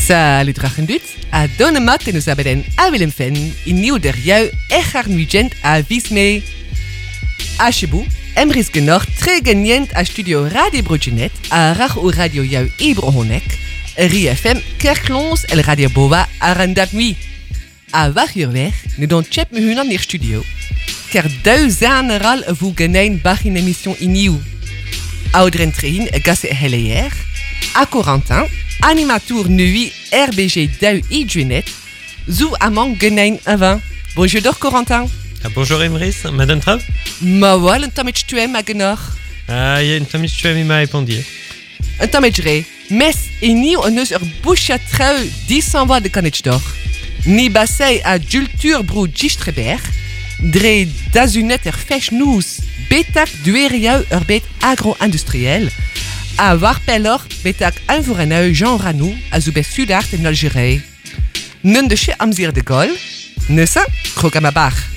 Salut Drachendut, a donemat en us abeden a Willem Fen, in nieuw der jou echar nugent a visme. A chebou, emris genor tre genient a studio Radio Broodjenet, a rach o radio jou Ebrohonek, RIFM Kerklons el Radio Boa a randap nui. A wach weg, ne don tjep me hun an neer studio, ker 2 al vous genein bach in émission in nieuw. Oudren trein gasse helier, a Corentin, animateur nui RBG Dau i Junet, zou amant genein avant. Bonjour d'or Corentin. Bonjour Emrys, madame Trav. Ma wal un tamet tuem a genor. Il y a une tamet tuem ima épondier. Un tamet re, mes e niu an eus boucha trau 10 voix de kanet d'or. Ni bassei a dultur brou gistreber, dre dazunet fech nous, betak dueriau bet agro-industriel, a warpelor betak anvorenau Jean Ranou a zoubet sudart en Algérie. Nun de che amzir de gol, neusa, krok am a bach.